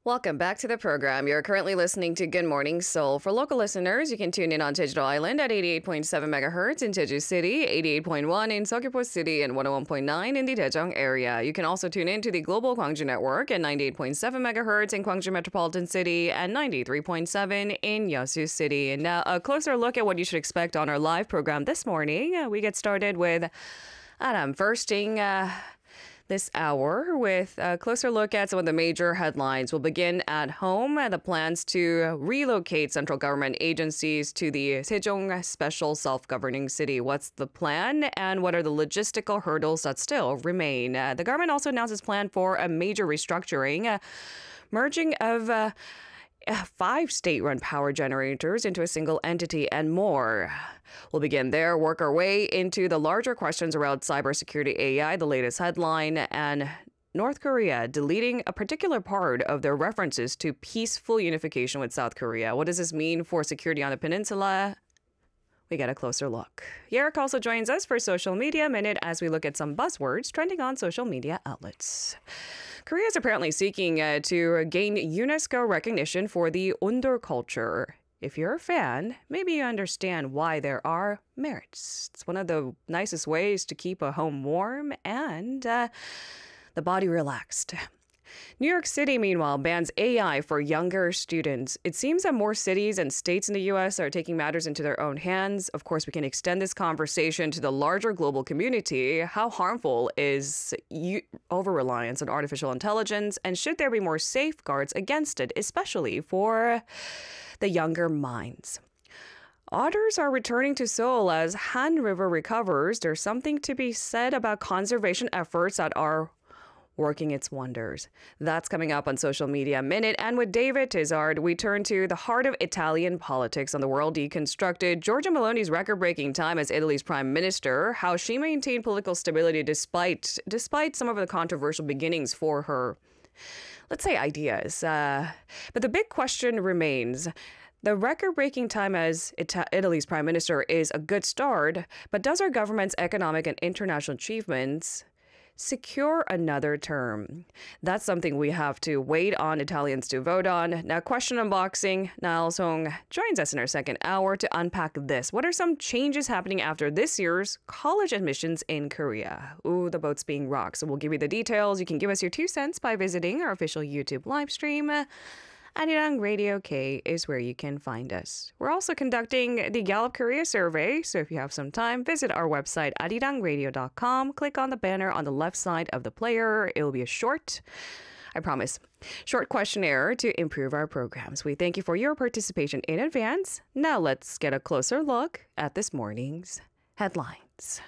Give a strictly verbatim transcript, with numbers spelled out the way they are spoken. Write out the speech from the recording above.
Welcome back to the program. You're currently listening to Good Morning Seoul. For local listeners, you can tune in on Digital Island at eighty-eight point seven megahertz in Jeju City, eighty-eight point one in Seogwipo City, and one oh one point nine in the Daejeong area. You can also tune in to the Global Gwangju Network at ninety-eight point seven megahertz in Gwangju Metropolitan City and ninety-three point seven in Yeosu City. And now a closer look at what you should expect on our live program this morning. Uh, we get started with Adam Firsting. Uh, This hour with a closer look at some of the major headlines. We'll begin at home and the plans to relocate central government agencies to the Sejong Special Self-Governing City. What's the plan and what are the logistical hurdles that still remain? Uh, the government also announced its plan for a major restructuring, uh, merging of uh, five state-run power generators into a single entity and more. We'll begin there, work our way into the larger questions around cybersecurity A I, the latest headline, and North Korea deleting a particular part of their references to peaceful unification with South Korea. What does this mean for security on the peninsula? We get a closer look. Yerrick also joins us for Social Media Minute as we look at some buzzwords trending on social media outlets. Korea is apparently seeking uh, to gain UNESCO recognition for the Ondol culture. If you're a fan, maybe you understand why there are merits. It's one of the nicest ways to keep a home warm and uh, the body relaxed. New York City, meanwhile, bans A I for younger students. It seems that more cities and states in the U S are taking matters into their own hands. Of course, we can extend this conversation to the larger global community. How harmful is over-reliance on artificial intelligence, and should there be more safeguards against it, especially for the younger minds? Otters are returning to Seoul as Han River recovers. There's something to be said about conservation efforts that are working its wonders. That's coming up on Social Media Minute. And with David Tizard, we turn to the heart of Italian politics on The World Deconstructed. Giorgia Meloni's record-breaking time as Italy's prime minister, how she maintained political stability despite despite some of the controversial beginnings for her, let's say, ideas. Uh, but the big question remains. The record-breaking time as Ita- Italy's prime minister is a good start, but does our government's economic and international achievements secure another term? That's something we have to wait on Italians to vote on. Now, question unboxing. Niall Song joins us in our second hour to unpack this. What are some changes happening after this year's college admissions in Korea? Ooh, the boat's being rocked. So we'll give you the details. You can give us your two cents by visiting our official YouTube live stream. Arirang Radio K is where you can find us. We're also conducting the Gallup Korea survey, so if you have some time, visit our website, arirang radio dot com. Click on the banner on the left side of the player. It will be a short, I promise, short questionnaire to improve our programs. We thank you for your participation in advance. Now let's get a closer look at this morning's headlines.